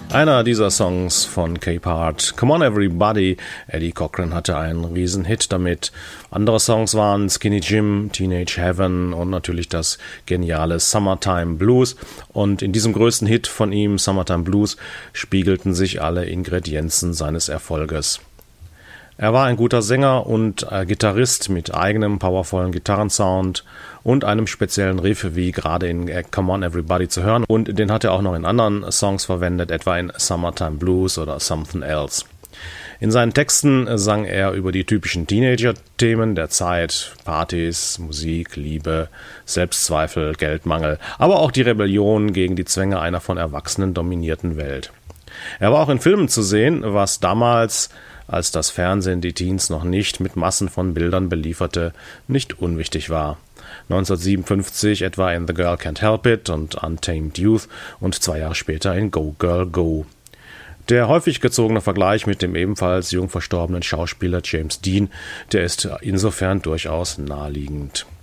Einer dieser Songs von Capehart, Come On Everybody. Eddie Cochran hatte einen Riesenhit damit. Andere Songs waren Skinny Jim, Teenage Heaven und natürlich das geniale Summertime Blues. Und in diesem größten Hit von ihm, Summertime Blues, spiegelten sich alle Ingredienzen seines Erfolges. Er war ein guter Sänger und Gitarrist mit eigenem powervollen Gitarrensound und einem speziellen Riff, wie gerade in Come On Everybody zu hören. Und den hat er auch noch in anderen Songs verwendet, etwa in Summertime Blues oder Something Else. In seinen Texten sang er über die typischen Teenager-Themen der Zeit, Partys, Musik, Liebe, Selbstzweifel, Geldmangel, aber auch die Rebellion gegen die Zwänge einer von Erwachsenen dominierten Welt. Er war auch in Filmen zu sehen, was damals, als das Fernsehen die Teens noch nicht mit Massen von Bildern belieferte, nicht unwichtig war. 1957 etwa in The Girl Can't Help It und Untamed Youth und 2 Jahre später in Go Girl Go. Der häufig gezogene Vergleich mit dem ebenfalls jung verstorbenen Schauspieler James Dean, der ist insofern durchaus naheliegend.